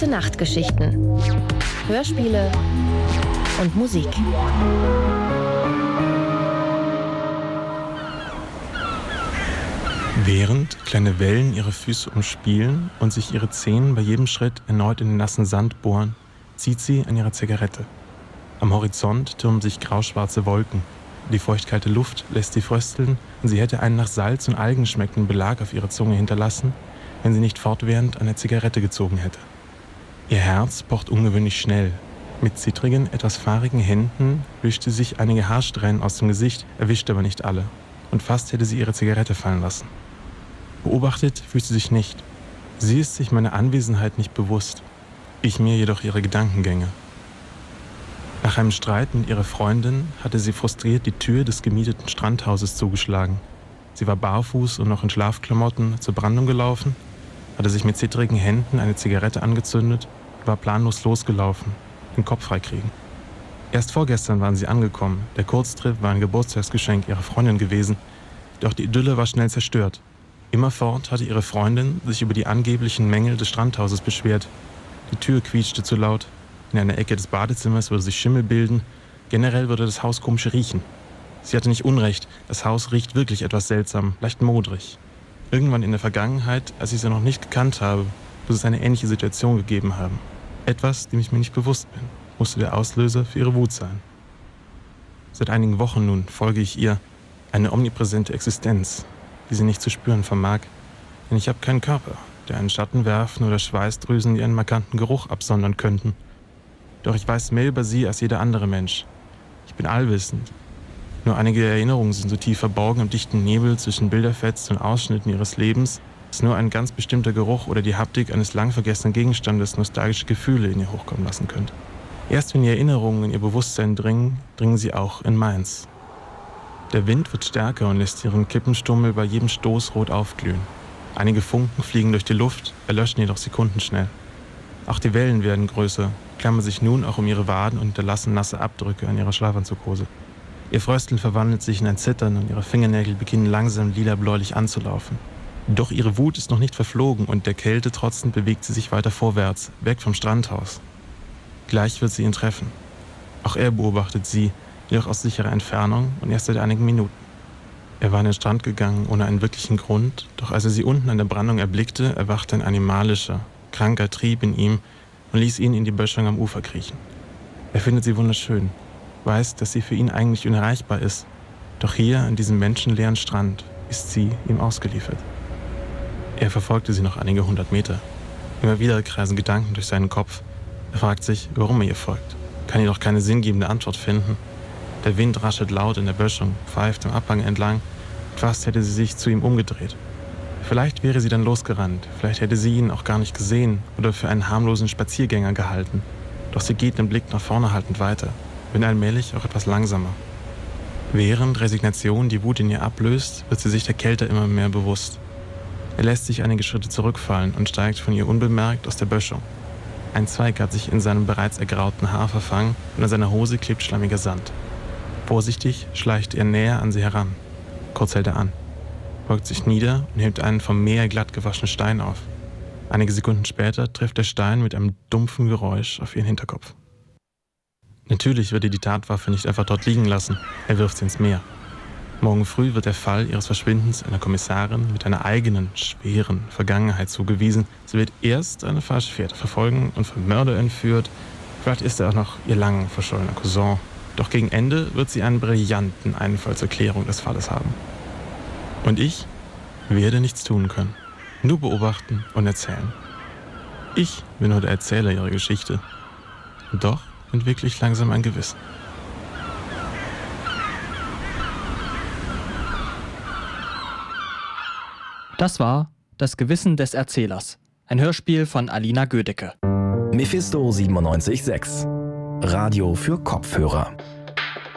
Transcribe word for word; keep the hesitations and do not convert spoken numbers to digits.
Gute-Nacht-Geschichten, Hörspiele und Musik. Während kleine Wellen ihre Füße umspielen und sich ihre Zehen bei jedem Schritt erneut in den nassen Sand bohren, zieht sie an ihrer Zigarette. Am Horizont türmen sich grauschwarze Wolken. Die feuchtkalte Luft lässt sie frösteln und sie hätte einen nach Salz und Algen schmeckenden Belag auf ihrer Zunge hinterlassen, wenn sie nicht fortwährend an der Zigarette gezogen hätte. Ihr Herz pocht ungewöhnlich schnell. Mit zittrigen, etwas fahrigen Händen wischt sie sich einige Haarsträhnen aus dem Gesicht, erwischt aber nicht alle. Und fast hätte sie ihre Zigarette fallen lassen. Beobachtet fühlt sie sich nicht. Sie ist sich meiner Anwesenheit nicht bewusst. Ich mir jedoch ihre Gedankengänge. Nach einem Streit mit ihrer Freundin hatte sie frustriert die Tür des gemieteten Strandhauses zugeschlagen. Sie war barfuß und noch in Schlafklamotten zur Brandung gelaufen, hatte sich mit zittrigen Händen eine Zigarette angezündet und war planlos losgelaufen, den Kopf freikriegen. Erst vorgestern waren sie angekommen. Der Kurztrip war ein Geburtstagsgeschenk ihrer Freundin gewesen, doch die Idylle war schnell zerstört. Immerfort hatte ihre Freundin sich über die angeblichen Mängel des Strandhauses beschwert. Die Tür quietschte zu laut. In einer Ecke des Badezimmers würde sich Schimmel bilden. Generell würde das Haus komisch riechen. Sie hatte nicht Unrecht. Das Haus riecht wirklich etwas seltsam, leicht modrig. Irgendwann in der Vergangenheit, als ich sie noch nicht gekannt habe, muss es eine ähnliche Situation gegeben haben. Etwas, dem ich mir nicht bewusst bin, musste der Auslöser für ihre Wut sein. Seit einigen Wochen nun folge ich ihr, eine omnipräsente Existenz, die sie nicht zu spüren vermag. Denn ich habe keinen Körper, der einen Schatten werfen oder Schweißdrüsen, die einen markanten Geruch absondern könnten. Doch ich weiß mehr über sie als jeder andere Mensch. Ich bin allwissend. Nur einige Erinnerungen sind so tief verborgen im dichten Nebel zwischen Bilderfetzen und Ausschnitten ihres Lebens, dass nur ein ganz bestimmter Geruch oder die Haptik eines lang vergessenen Gegenstandes nostalgische Gefühle in ihr hochkommen lassen könnte. Erst wenn die Erinnerungen in ihr Bewusstsein dringen, dringen sie auch in meins. Der Wind wird stärker und lässt ihren Kippenstummel bei jedem Stoß rot aufglühen. Einige Funken fliegen durch die Luft, erlöschen jedoch sekundenschnell. Auch die Wellen werden größer, klammern sich nun auch um ihre Waden und hinterlassen nasse Abdrücke an ihrer Schlafanzughose. Ihr Frösteln verwandelt sich in ein Zittern und ihre Fingernägel beginnen langsam lila-bläulich anzulaufen. Doch ihre Wut ist noch nicht verflogen und der Kälte trotzend bewegt sie sich weiter vorwärts, weg vom Strandhaus. Gleich wird sie ihn treffen. Auch er beobachtet sie, jedoch aus sicherer Entfernung und erst seit einigen Minuten. Er war an den Strand gegangen ohne einen wirklichen Grund, doch als er sie unten an der Brandung erblickte, erwachte ein animalischer, kranker Trieb in ihm und ließ ihn in die Böschung am Ufer kriechen. Er findet sie wunderschön, weiß, dass sie für ihn eigentlich unerreichbar ist, doch hier an diesem menschenleeren Strand ist sie ihm ausgeliefert. Er verfolgte sie noch einige hundert Meter. Immer wieder kreisen Gedanken durch seinen Kopf. Er fragt sich, warum er ihr folgt, kann jedoch keine sinngebende Antwort finden. Der Wind raschelt laut in der Böschung, pfeift am Abhang entlang. Fast hätte sie sich zu ihm umgedreht. Vielleicht wäre sie dann losgerannt, vielleicht hätte sie ihn auch gar nicht gesehen oder für einen harmlosen Spaziergänger gehalten. Doch sie geht den Blick nach vorne haltend weiter, wenn allmählich auch etwas langsamer. Während Resignation die Wut in ihr ablöst, wird sie sich der Kälte immer mehr bewusst. Er lässt sich einige Schritte zurückfallen und steigt von ihr unbemerkt aus der Böschung. Ein Zweig hat sich in seinem bereits ergrauten Haar verfangen und an seiner Hose klebt schlammiger Sand. Vorsichtig schleicht er näher an sie heran. Kurz hält er an, beugt sich nieder und hebt einen vom Meer glatt gewaschenen Stein auf. Einige Sekunden später trifft der Stein mit einem dumpfen Geräusch auf ihren Hinterkopf. Natürlich wird er die Tatwaffe nicht einfach dort liegen lassen, er wirft sie ins Meer. Morgen früh wird der Fall ihres Verschwindens einer Kommissarin mit einer eigenen, schweren Vergangenheit zugewiesen. Sie wird erst eine falsche Fährte verfolgen und vom Mörder entführt. Vielleicht ist er auch noch ihr lang verschollener Cousin. Doch gegen Ende wird sie einen brillanten Einfall zur Klärung des Falles haben. Und ich werde nichts tun können. Nur beobachten und erzählen. Ich bin nur der Erzähler ihrer Geschichte. Und doch entwickle ich langsam ein Gewissen. Das war Das Gewissen des Erzählers. Ein Hörspiel von Alina Gödecke. Mephisto siebenundneunzig Komma sechs. Radio für Kopfhörer.